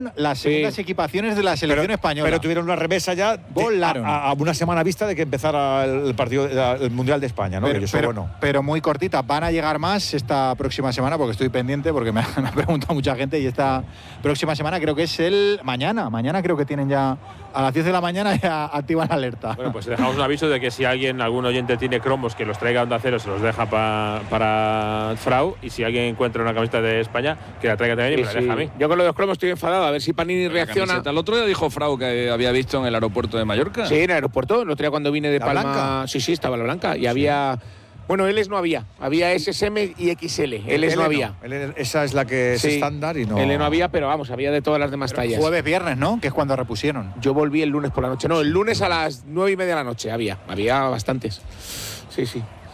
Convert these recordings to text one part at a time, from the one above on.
las segundas equipaciones de la selección española. Pero tuvieron una remesa ya a una semana vista de que empezara el partido, el Mundial de España, ¿no? Pero muy cortita. Van a llegar más esta próxima semana, porque estoy pendiente, porque me ha preguntado mucha gente, y esta próxima semana creo que es mañana creo que tienen ya a las 10 de la mañana ya activan la alerta. Bueno, pues dejamos un aviso de que si algún oyente tiene cromos que los traiga a Onda Cero, se los deja para Frau, y si alguien encuentra una camiseta de España, que la traiga también y me la deja a mí. Yo con lo de los cromos estoy enfadado, a ver si Panini reacciona. El otro día dijo Frau que había visto en el aeropuerto de Mallorca. Sí, en el aeropuerto, el otro día cuando vine de Palma. Blanca. Sí, estaba la blanca, y había… Bueno, L's no había SSM y XL. L's no había. Esa es la que es estándar y no… L no había, pero vamos, había de todas las demás tallas. Jueves, viernes, ¿no? Que es cuando repusieron. Yo volví el lunes por la noche. No, el lunes a las 9:30 de la noche había bastantes. Sí.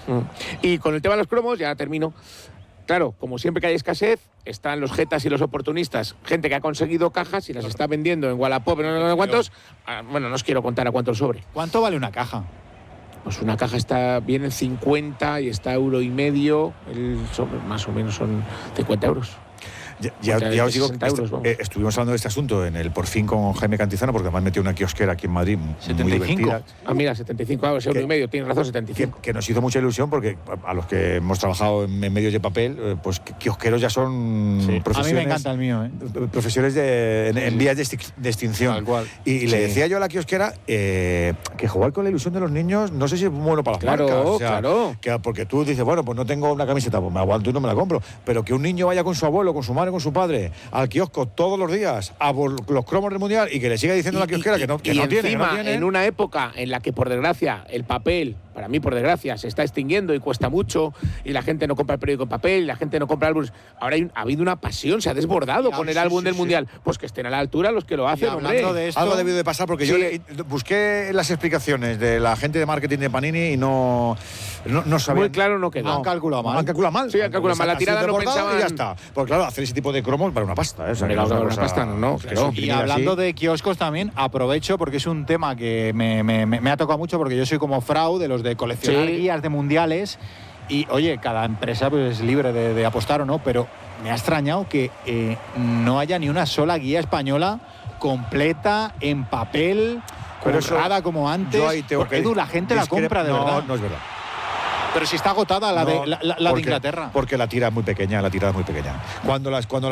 Y con el tema de los cromos, ya termino. Claro, como siempre que hay escasez, están los jetas y los oportunistas. Gente que ha conseguido cajas y las está vendiendo en Wallapop, no sé cuántos. Bueno, no os quiero contar a cuánto el sobre. ¿Cuánto vale una caja? Pues una caja viene en 50 y está €1,50. El sobre más o menos son 50 euros. Ya os digo que estuvimos hablando de este asunto en el Por Fin con Jaime Cantizano, porque además metió una kiosquera aquí en Madrid muy 75. divertida. Mira, 75 euros, €1,50, tienes razón, 75. Que nos hizo mucha ilusión, porque a los que hemos trabajado en medios de papel, pues kiosqueros ya son profesiones… A mí me encanta el mío, profesiones en vías de extinción. Tal cual. Y le decía yo a la kiosquera que jugar con la ilusión de los niños no sé si es bueno para las marcas. O sea, claro. Porque tú dices, bueno, pues no tengo una camiseta, pues me aguanto y no me la compro. Pero que un niño vaya con su abuelo, con su madre, con su padre, al kiosco todos los días, a los cromos del Mundial, y que le siga diciendo a la kiosquera que no tiene. En una época en la que, por desgracia, el papel, para mí, por desgracia, se está extinguiendo y cuesta mucho, y la gente no compra el periódico en papel, y la gente no compra álbumes. Ahora ha habido una pasión, se ha desbordado con el álbum del Mundial. Pues que estén a la altura los que lo hacen, hombre. De esto, algo ha debido de pasar, porque yo busqué las explicaciones de la gente de marketing de Panini y no sabía. Muy claro no quedó. Han calculado mal. Han calculado mal. Sí, han calculado mal. La tirada no pensaban… Y ya está. Pues claro, hacer ese tipo de cromos para una pasta. Una pasta, no. Y hablando de kioscos también, aprovecho, porque es un tema que me ha tocado mucho, porque yo soy como Frau, de los de coleccionar guías de mundiales, y oye, cada empresa pues, es libre de apostar o no, pero me ha extrañado que no haya ni una sola guía española completa en papel, currada como antes. Edu, la gente la compra de verdad. No es verdad. Pero si está agotada la de Inglaterra. Porque la tira es muy pequeña, Cuando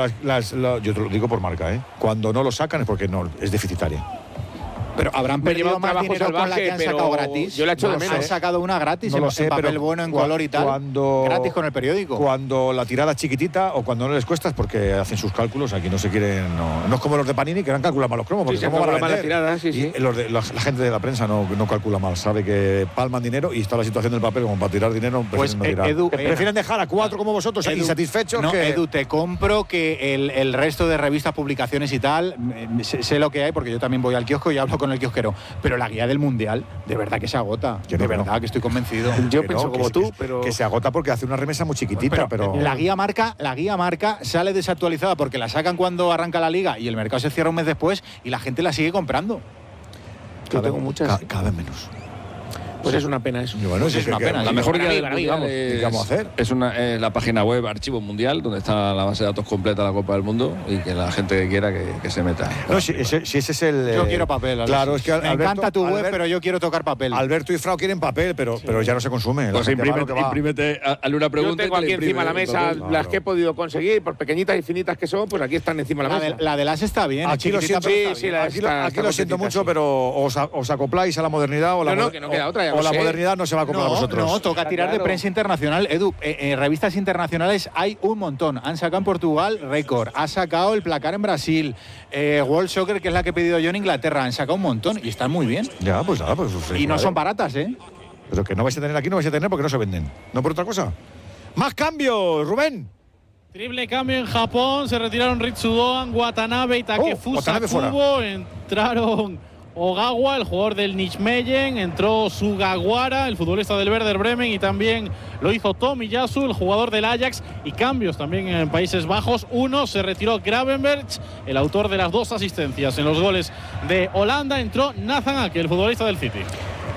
yo te lo digo por marca, cuando no lo sacan es porque no es deficitaria. Pero habrán perdido más dinero con la que han sacado gratis. Yo la he hecho de menos. Han sacado una gratis en papel bueno, en color y tal. Gratis con el periódico. Cuando la tirada es chiquitita o cuando no les cuesta, es porque hacen sus cálculos. Aquí no se quieren… No es como los de Panini, que han calculado mal los cromos. Porque ¿cómo van a vender? La gente de la prensa no calcula mal. Sabe que palman dinero y está la situación del papel como para tirar dinero. Pues Edu, prefieren dejar a 4 como vosotros insatisfechos. No, Edu, te compro que el resto de revistas, publicaciones y tal, sé lo que hay, porque yo también voy al kiosco y hablo con el kiosquero, pero la guía del Mundial, de verdad que se agota. Yo de verdad que estoy convencido. Yo pienso como tú, pero… Que se agota porque hace una remesa muy chiquitita, pero… La guía marca sale desactualizada porque la sacan cuando arranca la liga y el mercado se cierra un mes después y la gente la sigue comprando. Yo tengo muchas. Cada vez menos. Pues es una pena eso. Bueno, es una pena. La mejor guía del Mundial ¿qué vamos a hacer? Es la página web Archivo Mundial, donde está la base de datos completa de la Copa del Mundo, y que la gente que quiera que se meta. No, si ese es el… Yo quiero papel. Claro, es que me encanta tu web, pero yo quiero tocar papel. Alberto y Frau quieren papel, pero ya no se consume. Pues imprímete, hazle una pregunta. Yo tengo aquí encima de la mesa las que he podido conseguir, por pequeñitas y finitas que son, pues aquí están encima de la mesa. La de las está bien. Aquí lo siento, aquí lo siento mucho, pero os acopláis a la modernidad o la modernidad no se va a comprar a vosotros. No, toca tirar de prensa internacional. Edu, revistas internacionales hay un montón. Han sacado en Portugal Record, ha sacado el Placar en Brasil, World Soccer, que es la que he pedido yo en Inglaterra, han sacado un montón y están muy bien. Ya, pues nada, pues… Y no son baratas, Pero que no vais a tener aquí, no vais a tener porque no se venden. No por otra cosa. ¡Más cambios, Rubén! Triple cambio en Japón, se retiraron Ritsudoan, Watanabe y Takefusa Kubo, entraron Ogawa, el jugador del Nijmegen, entró Sugawara, el futbolista del Werder Bremen, y también lo hizo Tomiyasu, el jugador del Ajax, y cambios también en Países Bajos. Se retiró Gravenberch, el autor de las 2 asistencias en los goles de Holanda, entró Nathan Ake, el futbolista del City.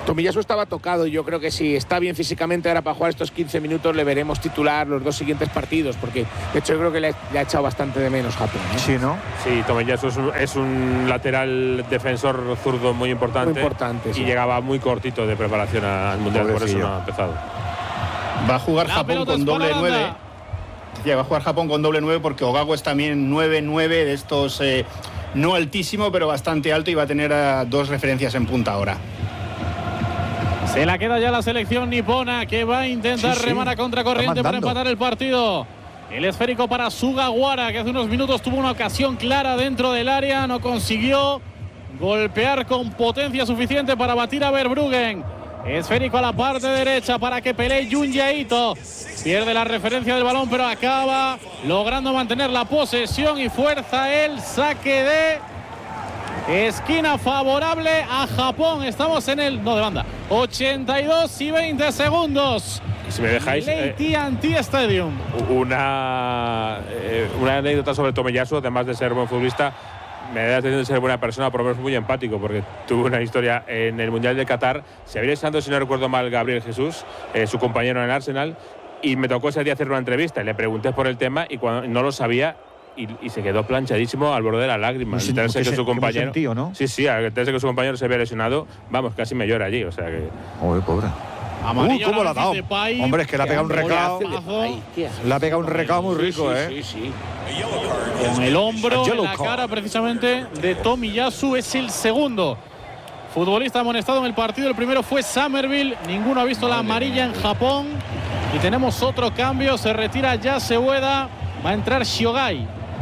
Tomiyasu estaba tocado y yo creo que si está bien físicamente ahora para jugar estos 15 minutos le veremos titular los 2 siguientes partidos, porque de hecho yo creo que le ha echado bastante de menos Japón, ¿no? Sí, ¿no? Sí, Tomiyasu es un lateral defensor zurdo muy importante. Muy importante, sí. Y llegaba muy cortito de preparación al Mundial, por eso no ha empezado. Va a jugar Japón con doble 9. Va a jugar Japón con doble 9 porque Ogawa es también 9-9 de estos, no altísimo, pero bastante alto, y va a tener 2 referencias en punta ahora. Se la queda ya la selección nipona, que va a intentar remar a contracorriente para empatar el partido. El esférico para Sugawara, que hace unos minutos tuvo una ocasión clara dentro del área, no consiguió golpear con potencia suficiente para batir a Verbruggen. Esférico a la parte derecha para que pelee Junji Ito. Pierde la referencia del balón, pero acaba logrando mantener la posesión y fuerza el saque de esquina favorable a Japón. Estamos en el... no, de banda. 82 y 20 segundos. Si me dejáis... TNT Stadium. Una anécdota sobre Tomiyasu, además de ser buen futbolista, me da la atención de ser buena persona, por lo menos muy empático, porque tuvo una historia en el Mundial de Qatar. Se había estado, si no recuerdo mal, Gabriel Jesús, su compañero en el Arsenal, y me tocó ese día hacer una entrevista y le pregunté por el tema y cuando no lo sabía y se quedó planchadísimo al borde de las lágrimas. Al enterarse que su compañero, sentido, ¿no? Sí, al enterarse que su compañero se había lesionado, vamos, casi me llora allí, o sea que... Uy, pobre. ¿Cómo lo ha dado? Hombre, es que le ha pegado un recao. Le ha pegado un recao muy rico, Sí. Con el hombro en la cara precisamente de Tomiyasu. Es el segundo futbolista amonestado en el partido. El primero fue Somerville. Ninguno ha visto la amarilla en Japón. Y tenemos otro cambio. Se retira Yase Ueda. Va a entrar Shiogai.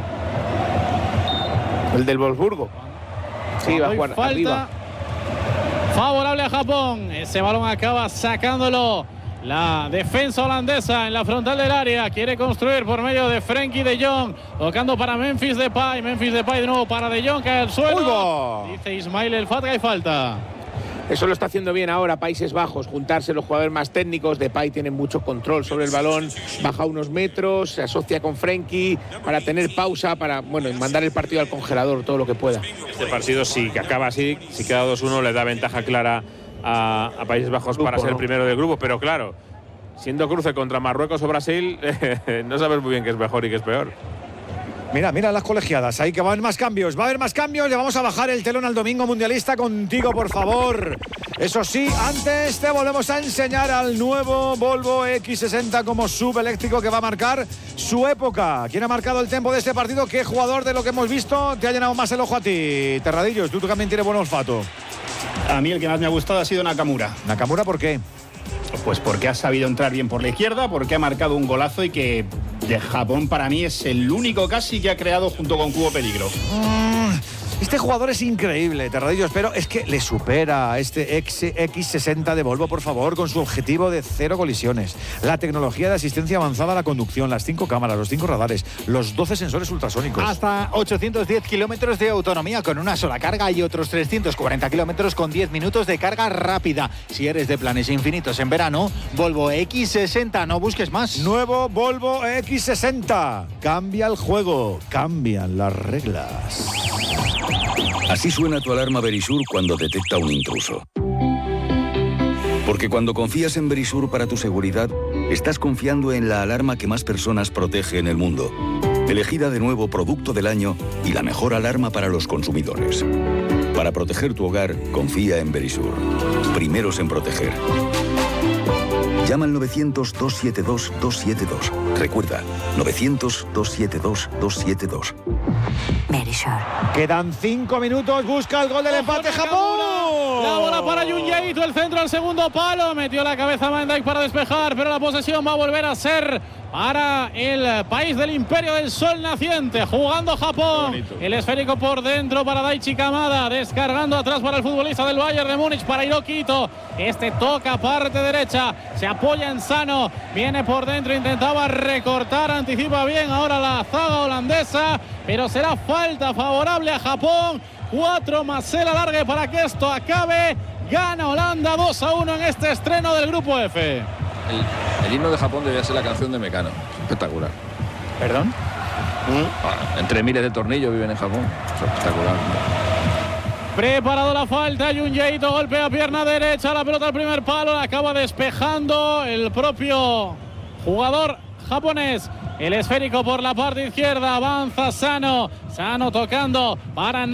El del Wolfsburgo. Sí, va a jugar falta arriba. Favorable a Japón. Ese balón acaba sacándolo la defensa holandesa en la frontal del área. Quiere construir por medio de Frenkie de Jong. Tocando para Memphis Depay. Memphis Depay de nuevo para de Jong, cae al suelo. Dice Ismail El Fatga y falta. Eso lo está haciendo bien ahora Países Bajos, juntarse los jugadores más técnicos. Depay tiene mucho control sobre el balón, baja unos metros, se asocia con Frenkie para tener pausa, para mandar el partido al congelador todo lo que pueda. Este partido, si acaba así, si queda 2-1, le da ventaja clara a Países Bajos para ser el primero del grupo, pero claro, siendo cruce contra Marruecos o Brasil, no sabes muy bien qué es mejor y qué es peor. Mira las colegiadas, ahí que va a haber más cambios, le vamos a bajar el telón al domingo mundialista contigo, por favor. Eso sí, antes te volvemos a enseñar al nuevo Volvo X60 como sub eléctrico que va a marcar su época. ¿Quién ha marcado el tempo de este partido? ¿Qué jugador de lo que hemos visto te ha llenado más el ojo a ti? Terradillos, tú también tienes buen olfato. A mí el que más me ha gustado ha sido Nakamura. ¿Nakamura por qué? Pues porque ha sabido entrar bien por la izquierda, porque ha marcado un golazo y que de Japón para mí es el único casi que ha creado junto con Cubo peligro. Este jugador es increíble, Terradillos, pero es que le supera a este X60 de Volvo, por favor, con su objetivo de 0 colisiones. La tecnología de asistencia avanzada a la conducción, las 5 cámaras, los 5 radares, los 12 sensores ultrasónicos. Hasta 810 kilómetros de autonomía con una sola carga y otros 340 kilómetros con 10 minutos de carga rápida. Si eres de planes infinitos en verano, Volvo X60, no busques más. Nuevo Volvo X60. Cambia el juego, cambian las reglas. Así suena tu alarma Verisur cuando detecta un intruso. Porque cuando confías en Verisur para tu seguridad, estás confiando en la alarma que más personas protege en el mundo. Elegida de nuevo Producto del Año y la mejor alarma para los consumidores. Para proteger tu hogar, confía en Verisur. Primeros en proteger. Llama al 900-272-272. Recuerda, 900-272-272. Verisur. Quedan 5 minutos, busca el gol del empate Japón. La bola para Junji Ito, el centro al segundo palo. Metió la cabeza Van Dijk para despejar, pero la posesión va a volver a ser para el país del Imperio del Sol Naciente. Jugando Japón. El esférico por dentro para Daichi Kamada. Descargando atrás para el futbolista del Bayern de Múnich, para Hiroki Ito. Este toca parte derecha. Se apoya en Sano. Viene por dentro. Intentaba recortar. Anticipa bien ahora la zaga holandesa. Pero será falta favorable a Japón. 4 más el alargue para que esto acabe. Gana Holanda 2-1 en este estreno del Grupo F. El himno de Japón debía ser la canción de Mecano. Espectacular. ¿Perdón? Entre miles de tornillos viven en Japón. Espectacular. Preparado la falta, Jun Jae-ito golpea pierna derecha, la pelota al primer palo, la acaba despejando el propio jugador japonés. El esférico por la parte izquierda, avanza Sano tocando para